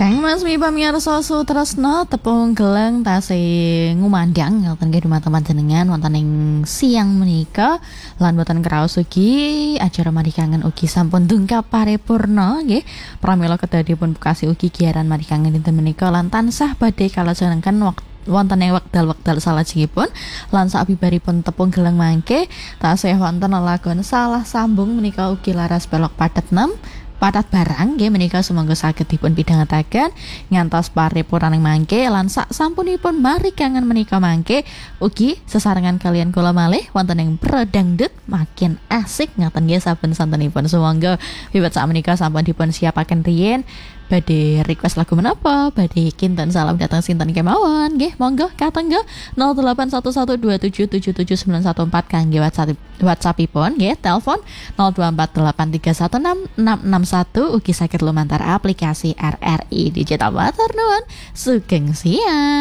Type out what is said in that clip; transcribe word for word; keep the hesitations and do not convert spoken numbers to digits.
Kang Mas mi pamirsa Sutresna tepung geleng tasih ngumandang ngoten nggih dumateng panjenengan wonten ing siang menika lan boten kraos ugi acara marikangen ugi sampun dungkap paripurna nggih pramila kedadipun bekasi ugi giaran marikangen dinten menika lan tansah badhe kalajenengken wektu wonten ing wekdal-wekdal salajengipun lan sabibaripun tepung geleng mangke tasih wonten lelagon salah sambung menika ugi laras belok padet enam padat barang nggih menika sumangga saged dipun pidhangetaken ngantos paripurnaning mangke lan sak sampunipun marikangen menika mangke ugi sesarengan kalian kula malih wonten ing Predangdut makin asik ngaten nggih saben santenipun sumangga wiwit sak menika sampun dipun siapaken riyin badhe request lagu menapa badhe kinten salam datang sinten kemawon nggih monggo katengga nol delapan satu satu dua tujuh tujuh tujuh sembilan satu empat kangge WhatsApp WhatsAppipun nggih telepon nol dua empat delapan tiga satu enam enam enam satu ugi saged lumantar aplikasi R R I Digital Matur nuwun sugeng siang.